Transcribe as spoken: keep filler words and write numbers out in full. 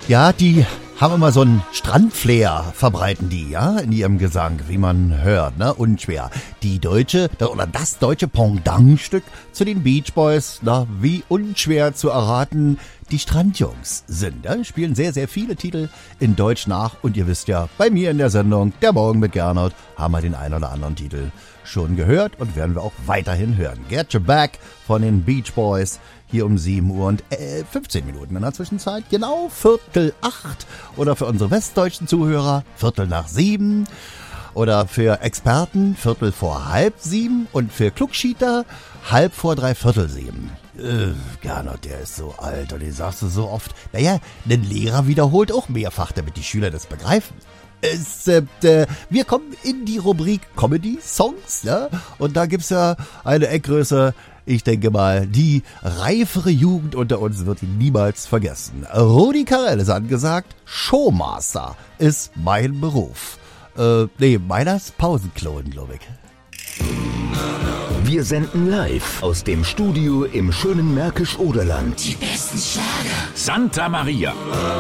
Ja, die haben immer so einen Strandflair, verbreiten die, ja, in ihrem Gesang, wie man hört, ne, unschwer. Die deutsche, oder das deutsche Pendantstück zu den Beach Boys, na, wie unschwer zu erraten, die Strandjungs sind, ja, spielen sehr, sehr viele Titel in Deutsch nach und ihr wisst ja, bei mir in der Sendung, der Morgen mit Gernot, haben wir den ein oder anderen Titel schon gehört und werden wir auch weiterhin hören. Get Your Back von den Beach Boys, hier um sieben Uhr und äh, fünfzehn Minuten in der Zwischenzeit, genau Viertel acht oder für unsere westdeutschen Zuhörer Viertel nach sieben oder für Experten Viertel vor halb sieben und für Klugschieter halb vor dreiviertel sieben. Äh, Gernot, der ist so alt und den sagst du so oft. Naja, ein Lehrer wiederholt auch mehrfach, damit die Schüler das begreifen. Es, äh, äh, wir kommen in die Rubrik Comedy-Songs, ja, und da gibt's ja eine Eckgröße. Ich denke mal, die reifere Jugend unter uns wird ihn niemals vergessen. Rudi Carrell ist angesagt, Showmaster ist mein Beruf. Äh, nee, meiner ist Pausenklonen, glaube ich. Wir senden live aus dem Studio im schönen Märkisch-Oderland. Die besten Schlager. Santa Maria.